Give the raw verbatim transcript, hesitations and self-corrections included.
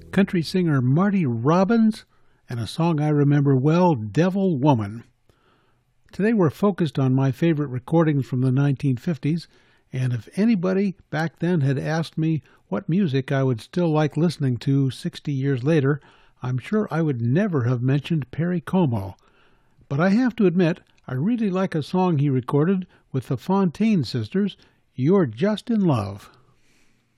country singer Marty Robbins, and a song I remember well, Devil Woman. Today we're focused on my favorite recordings from the nineteen fifties, and if anybody back then had asked me what music I would still like listening to sixty years later, I'm sure I would never have mentioned Perry Como. But I have to admit, I really like a song he recorded with the Fontaine sisters, You're Just in Love.